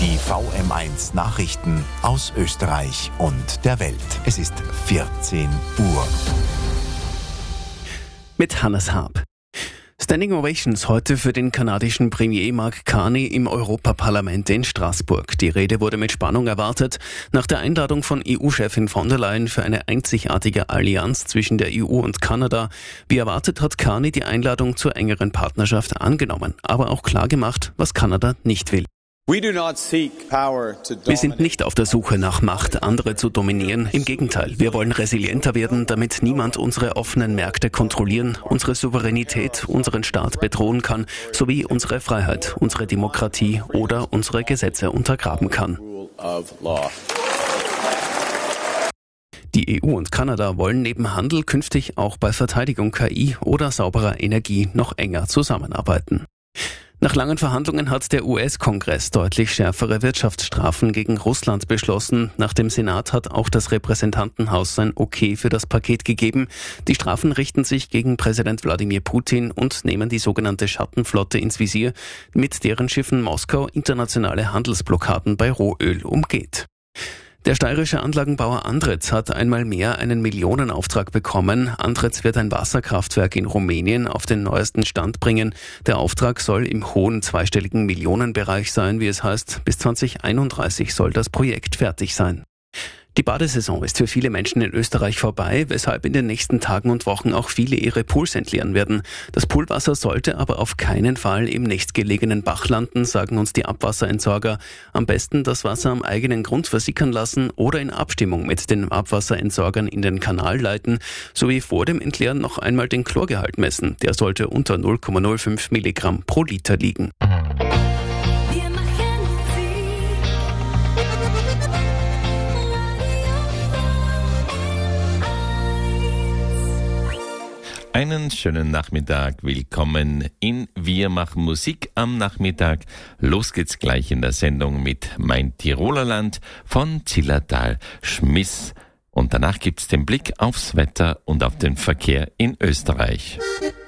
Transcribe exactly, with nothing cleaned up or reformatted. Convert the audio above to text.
Die V M eins Nachrichten aus Österreich und der Welt. Es ist vierzehn Uhr. Mit Hannes Haab. Standing Ovations heute für den kanadischen Premier Mark Carney im Europaparlament in Straßburg. Die Rede wurde mit Spannung erwartet. Nach der Einladung von E U-Chefin von der Leyen für eine einzigartige Allianz zwischen der E U und Kanada. Wie erwartet hat Carney die Einladung zur engeren Partnerschaft angenommen, aber auch klargemacht, was Kanada nicht will. Wir sind nicht auf der Suche nach Macht, andere zu dominieren. Im Gegenteil, wir wollen resilienter werden, damit niemand unsere offenen Märkte kontrollieren, unsere Souveränität, unseren Staat bedrohen kann, sowie unsere Freiheit, unsere Demokratie oder unsere Gesetze untergraben kann. Die E U und Kanada wollen neben Handel künftig auch bei Verteidigung, K I oder sauberer Energie noch enger zusammenarbeiten. Nach langen Verhandlungen hat der U S-Kongress deutlich schärfere Wirtschaftsstrafen gegen Russland beschlossen. Nach dem Senat hat auch das Repräsentantenhaus sein Okay für das Paket gegeben. Die Strafen richten sich gegen Präsident Wladimir Putin und nehmen die sogenannte Schattenflotte ins Visier, mit deren Schiffen Moskau internationale Handelsblockaden bei Rohöl umgeht. Der steirische Anlagenbauer Andritz hat einmal mehr einen Millionenauftrag bekommen. Andritz wird ein Wasserkraftwerk in Rumänien auf den neuesten Stand bringen. Der Auftrag soll im hohen zweistelligen Millionenbereich sein, wie es heißt. Bis zwanzig einunddreißig soll das Projekt fertig sein. Die Badesaison ist für viele Menschen in Österreich vorbei, weshalb in den nächsten Tagen und Wochen auch viele ihre Pools entleeren werden. Das Poolwasser sollte aber auf keinen Fall im nächstgelegenen Bach landen, sagen uns die Abwasserentsorger. Am besten das Wasser am eigenen Grund versickern lassen oder in Abstimmung mit den Abwasserentsorgern in den Kanal leiten, sowie vor dem Entleeren noch einmal den Chlorgehalt messen. Der sollte unter null Komma null fünf Milligramm pro Liter liegen. Einen schönen Nachmittag, willkommen in Wir machen Musik am Nachmittag. Los geht's gleich in der Sendung mit Mein Tiroler Land von Zillertal Schmiss. Und danach gibt's den Blick aufs Wetter und auf den Verkehr in Österreich.